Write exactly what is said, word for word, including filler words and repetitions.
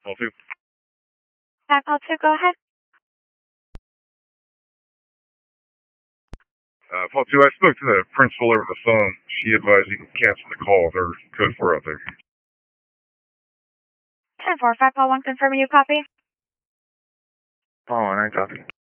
Paul two. Back Paul two, go ahead. Uh, Paul two, I spoke to the principal over the phone. She advised you can cancel the call with her code four out there. ten four, five Paul one, confirming you copy. Paul one, I copy.